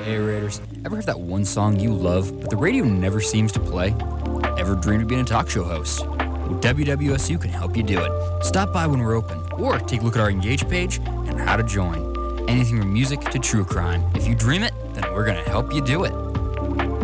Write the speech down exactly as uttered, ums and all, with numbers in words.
Hey Raiders, ever have that one song you love, but the radio never seems to play? Ever dreamed of being a talk show host? Well, W W S U can help you do it. Stop by when we're open, or take a look at our Engage page and how to join. Anything from music to true crime. If you dream it, then we're going to help you do it.